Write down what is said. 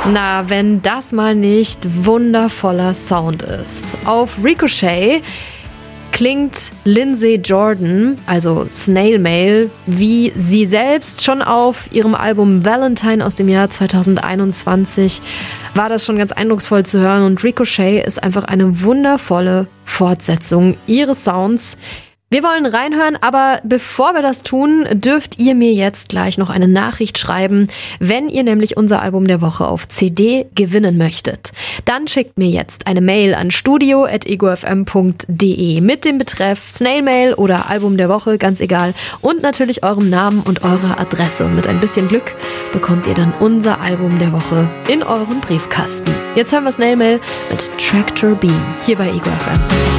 Na, wenn das mal nicht wundervoller Sound ist. Auf Ricochet klingt Lindsay Jordan, also Snail Mail, wie sie selbst. Schon auf ihrem Album Valentine aus dem Jahr 2021 war das schon ganz eindrucksvoll zu hören. Und Ricochet ist einfach eine wundervolle Fortsetzung ihres Sounds. Wir wollen reinhören, aber bevor wir das tun, dürft ihr mir jetzt gleich noch eine Nachricht schreiben, wenn ihr nämlich unser Album der Woche auf CD gewinnen möchtet. Dann schickt mir jetzt eine Mail an studio@egofm.de mit dem Betreff Snail Mail oder Album der Woche, ganz egal, und natürlich eurem Namen und eurer Adresse. Und mit ein bisschen Glück bekommt ihr dann unser Album der Woche in euren Briefkasten. Jetzt hören wir Snail Mail mit Tractor Beam hier bei EgoFM.